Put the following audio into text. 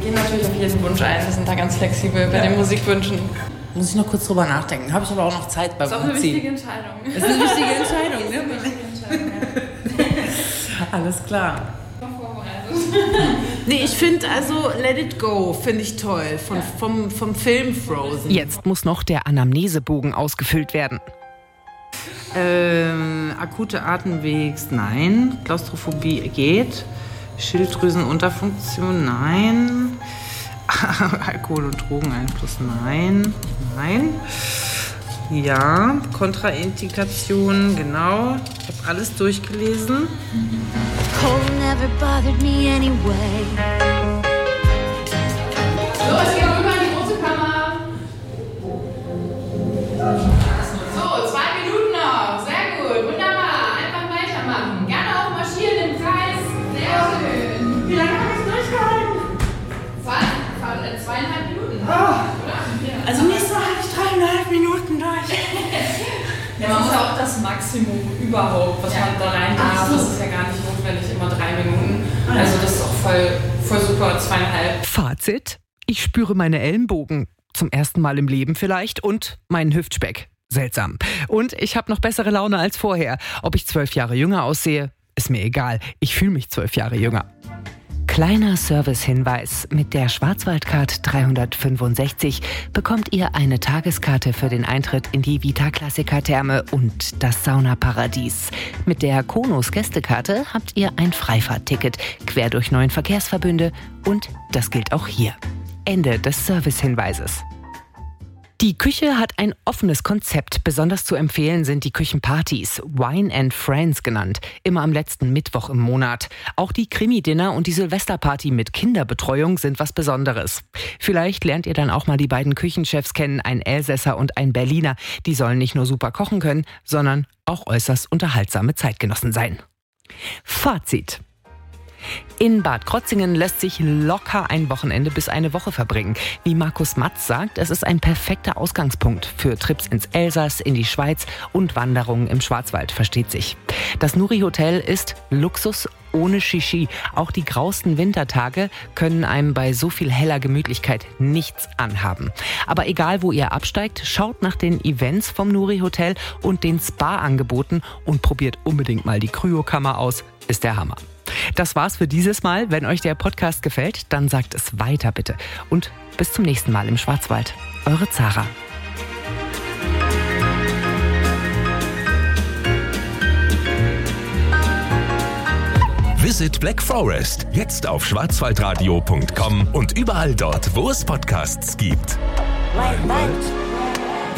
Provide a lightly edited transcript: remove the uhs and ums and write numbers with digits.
gehen natürlich auf jeden Wunsch ein. Wir sind da ganz flexibel bei den Musikwünschen. Muss ich noch kurz drüber nachdenken. Habe ich aber auch noch Zeit beim Umziehen. Das ist auch eine wichtige Entscheidung. Das ist eine wichtige Entscheidung, ne? Alles klar. Nee, ich finde also Let It Go finde ich toll, vom Film Frozen. Jetzt muss noch der Anamnesebogen ausgefüllt werden. Akute Atemwegs, nein. Klaustrophobie geht. Schilddrüsenunterfunktion, nein. Alkohol- und Drogeneinfluss, nein. Ja, Kontraindikation, genau. Ich habe alles durchgelesen. Cold never bothered me anyway. So, es geht rüber in die große Kammer. So, 2 Minuten noch. Sehr gut, wunderbar. Einfach weitermachen. Gerne auch marschieren im Kreis. Sehr schön. Wie lange habe ich durchgehalten? 2,5 Minuten. Oh. Oder? Also nächstes Mal habe ich 3,5 Minuten durch. Ja, man muss ja auch das Maximum überhaupt, was man da rein darf. Das ist ja gar nicht notwendig, immer 3 Minuten. Also das ist auch voll super, 2,5. Fazit: Ich spüre meine Ellenbogen. Zum ersten Mal im Leben vielleicht. Und meinen Hüftspeck. Seltsam. Und ich habe noch bessere Laune als vorher. Ob ich 12 Jahre jünger aussehe, ist mir egal. Ich fühle mich 12 Jahre jünger. Kleiner Servicehinweis: Mit der Schwarzwaldcard 365 bekommt ihr eine Tageskarte für den Eintritt in die Vita-Klassiker-Therme und das Saunaparadies. Mit der Konos Gästekarte habt ihr ein Freifahrtticket quer durch 9 Verkehrsverbünde und das gilt auch hier. Ende des Servicehinweises. Die Küche hat ein offenes Konzept. Besonders zu empfehlen sind die Küchenpartys, Wine and Friends genannt, immer am letzten Mittwoch im Monat. Auch die Krimi-Dinner und die Silvesterparty mit Kinderbetreuung sind was Besonderes. Vielleicht lernt ihr dann auch mal die beiden Küchenchefs kennen, ein Elsässer und ein Berliner. Die sollen nicht nur super kochen können, sondern auch äußerst unterhaltsame Zeitgenossen sein. Fazit: In Bad Krozingen lässt sich locker ein Wochenende bis eine Woche verbringen. Wie Markus Matz sagt, es ist ein perfekter Ausgangspunkt für Trips ins Elsass, in die Schweiz und Wanderungen im Schwarzwald, versteht sich. Das Nuri Hotel ist Luxus ohne Shishi. Auch die grausten Wintertage können einem bei so viel heller Gemütlichkeit nichts anhaben. Aber egal, wo ihr absteigt, schaut nach den Events vom Nuri Hotel und den Spa-Angeboten und probiert unbedingt mal die Kryokammer aus. Ist der Hammer. Das war's für dieses Mal. Wenn euch der Podcast gefällt, dann sagt es weiter bitte. Und bis zum nächsten Mal im Schwarzwald. Eure Zara. Visit Black Forest. Jetzt auf schwarzwaldradio.com und überall dort, wo es Podcasts gibt. Like